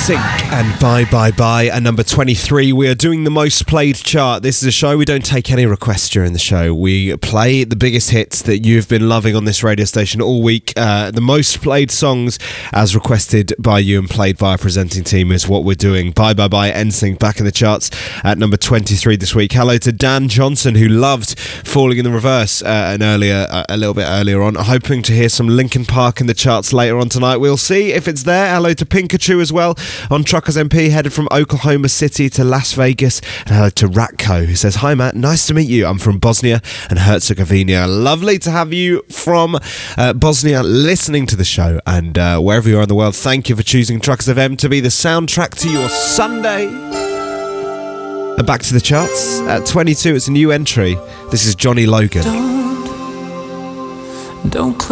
NSYNC and Bye Bye Bye at number 23. We are doing the most played chart. This is a show we don't take any requests during the show. We play the biggest hits that you've been loving on this radio station all week. The most played songs as requested by you and played by our presenting team is what we're doing. Bye Bye Bye, NSYNC back in the charts at number 23 this week. Hello to Dan Johnson, who loved Falling in the Reverse a little bit earlier on. Hoping to hear some Linkin Park in the charts later on tonight. We'll see if it's there. Hello to Pinkachu as well on Truckers MP, headed from Oklahoma City to Las Vegas. And hello to Ratko, who says, hi Matt, nice to meet you. I'm from Bosnia and Herzegovina. Lovely to have you from Bosnia listening to the show, and wherever you are in the world, thank you for choosing Truckers FM to be the soundtrack to your Sunday. And back to the charts. At 22, it's a new entry. This is Johnny Logan. Don't